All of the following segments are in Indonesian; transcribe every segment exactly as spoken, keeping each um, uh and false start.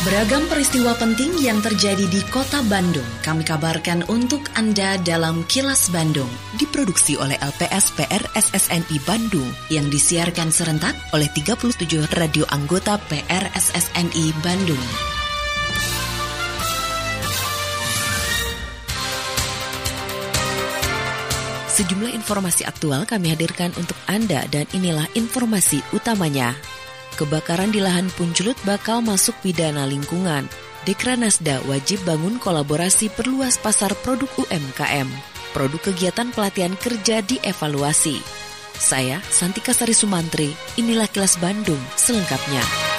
Beragam peristiwa penting yang terjadi di Kota Bandung kami kabarkan untuk Anda dalam Kilas Bandung. Diproduksi oleh L P S P R S S N I Bandung yang disiarkan serentak oleh tiga puluh tujuh radio anggota P R S S N I Bandung. Sejumlah informasi aktual kami hadirkan untuk Anda dan inilah informasi utamanya. Kebakaran di lahan Punculut bakal masuk pidana lingkungan. Dekranasda wajib bangun kolaborasi perluas pasar produk U M K M. Produk kegiatan pelatihan kerja dievaluasi. Saya, Santika Sari Sumantri, inilah Kilas Bandung selengkapnya.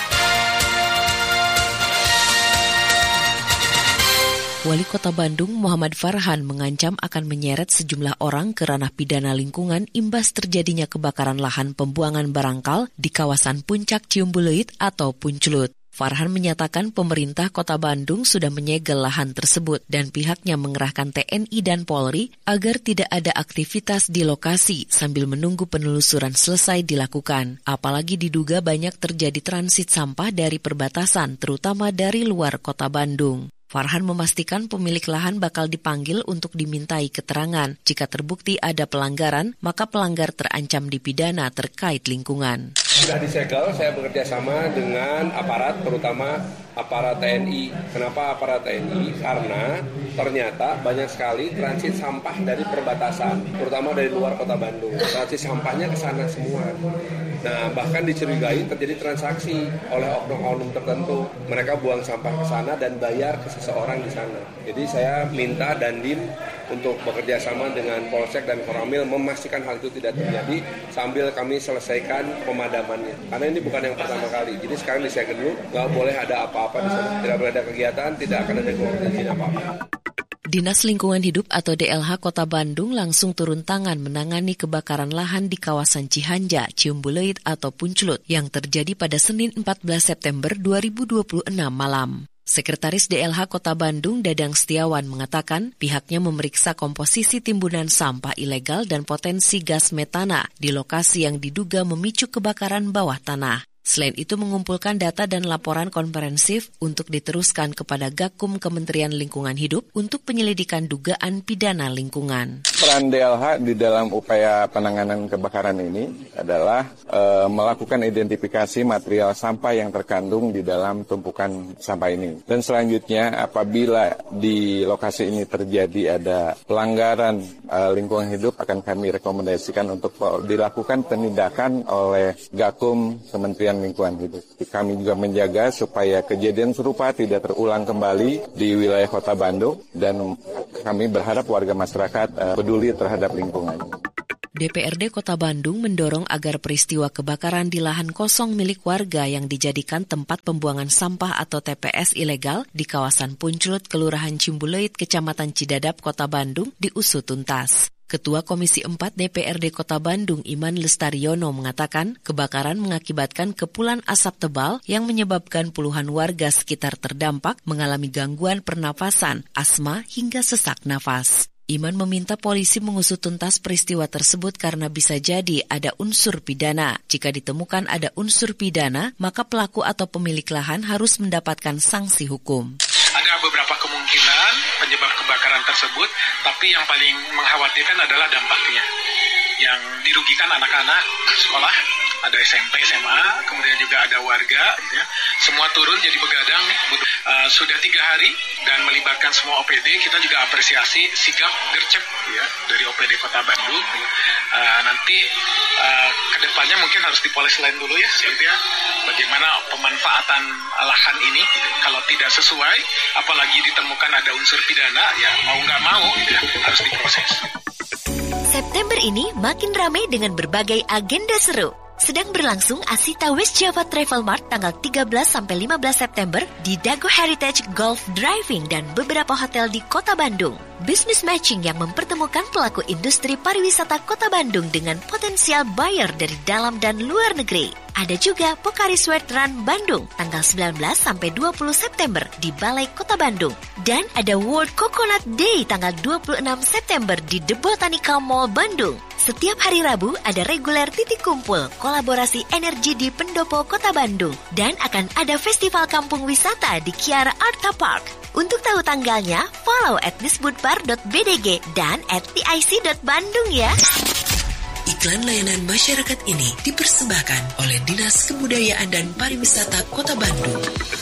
Wali Kota Bandung Muhammad Farhan mengancam akan menyeret sejumlah orang ke ranah pidana lingkungan imbas terjadinya kebakaran lahan pembuangan barangkal di kawasan Puncak Ciumbuleuit atau Punculut. Farhan menyatakan pemerintah Kota Bandung sudah menyegel lahan tersebut dan pihaknya mengerahkan T N I dan Polri agar tidak ada aktivitas di lokasi sambil menunggu penelusuran selesai dilakukan. Apalagi diduga banyak terjadi transit sampah dari perbatasan terutama dari luar Kota Bandung. Farhan memastikan pemilik lahan bakal dipanggil untuk dimintai keterangan. Jika terbukti ada pelanggaran, maka pelanggar terancam dipidana terkait lingkungan. Sudah disegel, saya bekerja sama dengan aparat, terutama aparat T N I. Kenapa aparat T N I? Karena ternyata banyak sekali transit sampah dari perbatasan, terutama dari luar Kota Bandung. Transit sampahnya ke sana semua. Nah, bahkan dicurigai terjadi transaksi oleh oknum-oknum tertentu. Mereka buang sampah ke sana dan bayar ke seseorang di sana. Jadi saya minta Dandim untuk bekerja sama dengan Polsek dan Koramil memastikan hal itu tidak terjadi sambil kami selesaikan pemadamannya. Karena ini bukan yang pertama kali. Jadi sekarang disegel dulu, nggak boleh ada apa-apa di sana. Tidak boleh ada kegiatan, tidak akan ada izin apa-apa. Dinas Lingkungan Hidup atau D L H Kota Bandung langsung turun tangan menangani kebakaran lahan di kawasan Cihanja, Ciumbuleuit atau Punculut yang terjadi pada Senin empat belas September dua ribu dua puluh enam malam. Sekretaris D L H Kota Bandung Dadang Setiawan mengatakan pihaknya memeriksa komposisi timbunan sampah ilegal dan potensi gas metana di lokasi yang diduga memicu kebakaran bawah tanah. Selain itu mengumpulkan data dan laporan komprehensif untuk diteruskan kepada Gakum Kementerian Lingkungan Hidup untuk penyelidikan dugaan pidana lingkungan. Peran D L H di dalam upaya penanganan kebakaran ini adalah e, melakukan identifikasi material sampah yang terkandung di dalam tumpukan sampah ini. Dan selanjutnya apabila di lokasi ini terjadi ada pelanggaran e, lingkungan hidup akan kami rekomendasikan untuk dilakukan penindakan oleh Gakum Kementerian Lingkungan Hidup. Kami juga menjaga supaya kejadian serupa tidak terulang kembali di wilayah Kota Bandung dan kami berharap warga masyarakat uh, peduli terhadap lingkungan. D P R D Kota Bandung mendorong agar peristiwa kebakaran di lahan kosong milik warga yang dijadikan tempat pembuangan sampah atau T P S ilegal di kawasan Punculut, Kelurahan Ciumbuleuit, Kecamatan Cidadap, Kota Bandung diusut tuntas. Ketua Komisi empat D P R D Kota Bandung Iman Lestariono mengatakan kebakaran mengakibatkan kepulan asap tebal yang menyebabkan puluhan warga sekitar terdampak mengalami gangguan pernafasan, asma hingga sesak nafas. Iman meminta polisi mengusut tuntas peristiwa tersebut karena bisa jadi ada unsur pidana. Jika ditemukan ada unsur pidana, maka pelaku atau pemilik lahan harus mendapatkan sanksi hukum. Ada beberapa kemungkinan penyebab kebakaran tersebut, tapi yang paling mengkhawatirkan adalah dampaknya. Yang dirugikan anak-anak sekolah, ada S M P, S M A, kemudian juga ada warga, gitu ya. Semua turun jadi begadang. Uh, sudah tiga hari dan melibatkan semua O P D. Kita juga apresiasi sigap gercep ya dari O P D Kota Bandung. Uh, nanti uh, kedepannya mungkin harus dipoles lain dulu ya, gitu ya. Bagaimana pemanfaatan lahan ini, gitu. Kalau tidak sesuai, apalagi ditemukan ada unsur pidana, ya mau nggak mau, gitu ya, harus diproses. September ini makin ramai dengan berbagai agenda seru. Sedang berlangsung Asita West Java Travel Mart tanggal tiga belas sampai lima belas September di Dago Heritage Golf Driving dan beberapa hotel di Kota Bandung. Business matching yang mempertemukan pelaku industri pariwisata Kota Bandung dengan potensial buyer dari dalam dan luar negeri. Ada juga Pocari Sweat Run Bandung tanggal sembilan belas sampai dua puluh September di Balai Kota Bandung. Dan ada World Coconut Day tanggal dua puluh enam September di The Botanical Mall Bandung. Setiap hari Rabu ada reguler titik kumpul kolaborasi energi di Pendopo, Kota Bandung. Dan akan ada festival kampung wisata di Kiara Arta Park. Untuk tahu tanggalnya, follow at disbudpar dot b d g dan at t i c dot bandung ya. Iklan layanan masyarakat ini dipersembahkan oleh Dinas Kebudayaan dan Pariwisata Kota Bandung.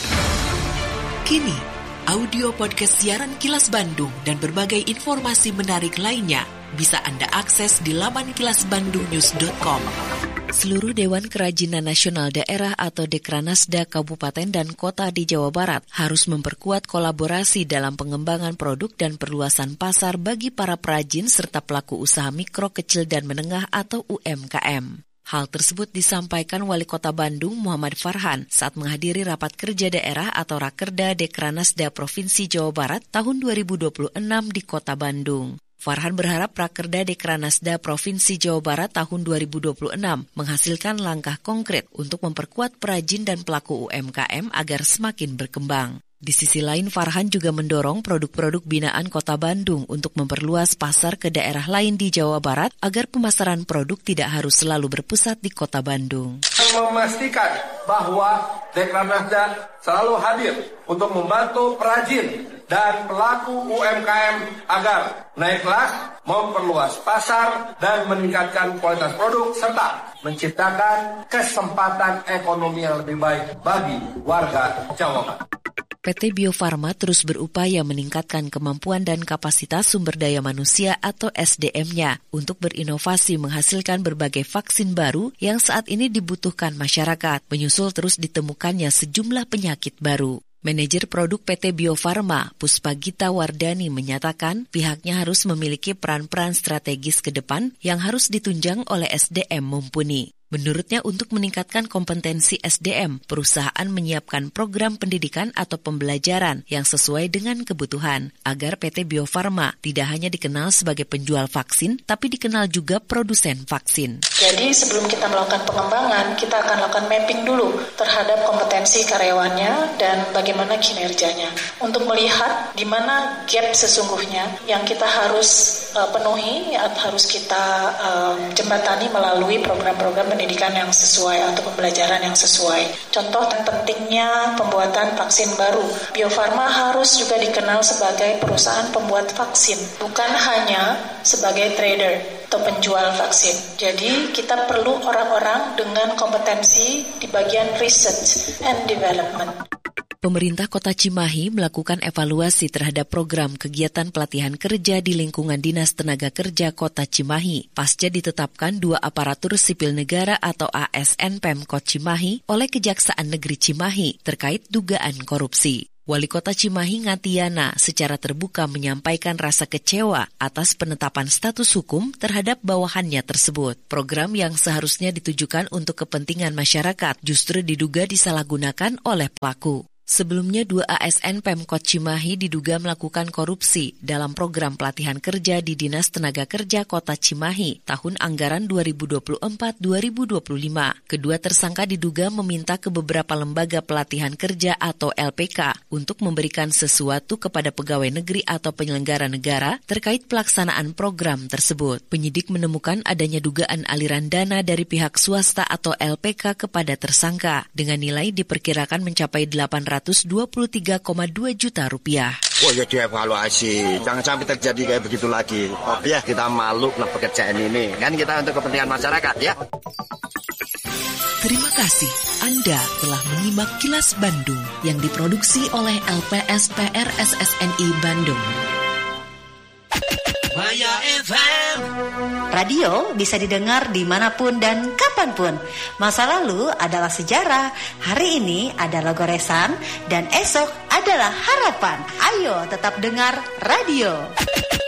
Kini, audio podcast siaran Kilas Bandung dan berbagai informasi menarik lainnya bisa Anda akses di laman kilas bandung news dot com. Seluruh Dewan Kerajinan Nasional Daerah atau Dekranasda Kabupaten dan Kota di Jawa Barat harus memperkuat kolaborasi dalam pengembangan produk dan perluasan pasar bagi para perajin serta pelaku usaha mikro, kecil, dan menengah atau U M K M. Hal tersebut disampaikan Wali Kota Bandung Muhammad Farhan saat menghadiri Rapat Kerja Daerah atau Rakerda Dekranasda Provinsi Jawa Barat tahun dua ribu dua puluh enam di Kota Bandung. Farhan berharap Rakerda Dekranasda Provinsi Jawa Barat tahun dua ribu dua puluh enam menghasilkan langkah konkret untuk memperkuat perajin dan pelaku U M K M agar semakin berkembang. Di sisi lain, Farhan juga mendorong produk-produk binaan Kota Bandung untuk memperluas pasar ke daerah lain di Jawa Barat agar pemasaran produk tidak harus selalu berpusat di Kota Bandung. Memastikan bahwa Dekranasda selalu hadir untuk membantu perajin dan pelaku U M K M agar naik kelas, memperluas pasar, dan meningkatkan kualitas produk, serta menciptakan kesempatan ekonomi yang lebih baik bagi warga Jawa Barat. P T Bio Farma terus berupaya meningkatkan kemampuan dan kapasitas sumber daya manusia atau S D M-nya untuk berinovasi menghasilkan berbagai vaksin baru yang saat ini dibutuhkan masyarakat, menyusul terus ditemukannya sejumlah penyakit baru. Manajer produk P T Bio Farma, Puspagita Wardani, menyatakan pihaknya harus memiliki peran-peran strategis ke depan yang harus ditunjang oleh S D M mumpuni. Menurutnya, untuk meningkatkan kompetensi S D M, perusahaan menyiapkan program pendidikan atau pembelajaran yang sesuai dengan kebutuhan, agar P T Bio Farma tidak hanya dikenal sebagai penjual vaksin, tapi dikenal juga produsen vaksin. Jadi sebelum kita melakukan pengembangan, kita akan lakukan mapping dulu terhadap kompetensi karyawannya dan bagaimana kinerjanya. Untuk melihat di mana gap sesungguhnya yang kita harus uh, penuhi, harus kita uh, jembatani melalui program-program pendidikan pendidikan yang sesuai atau pembelajaran yang sesuai. Contoh pentingnya pembuatan vaksin baru. Bio Farma harus juga dikenal sebagai perusahaan pembuat vaksin, bukan hanya sebagai trader atau penjual vaksin. Jadi kita perlu orang-orang dengan kompetensi di bagian research and development. Pemerintah Kota Cimahi melakukan evaluasi terhadap program kegiatan pelatihan kerja di lingkungan Dinas Tenaga Kerja Kota Cimahi pasca ditetapkan dua aparatur sipil negara atau A S N Pemkot Cimahi oleh Kejaksaan Negeri Cimahi terkait dugaan korupsi. Wali Kota Cimahi Ngatiana secara terbuka menyampaikan rasa kecewa atas penetapan status hukum terhadap bawahannya tersebut. Program yang seharusnya ditujukan untuk kepentingan masyarakat justru diduga disalahgunakan oleh pelaku. Sebelumnya, dua A S N Pemkot Cimahi diduga melakukan korupsi dalam program pelatihan kerja di Dinas Tenaga Kerja Kota Cimahi tahun anggaran dua ribu dua puluh empat dua ribu dua puluh lima. Kedua tersangka diduga meminta ke beberapa lembaga pelatihan kerja atau L P K untuk memberikan sesuatu kepada pegawai negeri atau penyelenggara negara terkait pelaksanaan program tersebut. Penyidik menemukan adanya dugaan aliran dana dari pihak swasta atau L P K kepada tersangka dengan nilai diperkirakan mencapai delapan ratus dua puluh tiga koma dua juta rupiah. Oh ya, dievaluasi, jangan sampai terjadi kayak begitu lagi. Oh ya, kita malu dengan pekerjaan ini, kan kita untuk kepentingan masyarakat ya. Terima kasih Anda telah menyimak Kilas Bandung yang diproduksi oleh L P S P R S S N I Bandung. Maya F M. Radio bisa didengar dimanapun dan kapanpun. Masa lalu adalah sejarah, hari ini adalah goresan, dan esok adalah harapan. Ayo tetap dengar radio.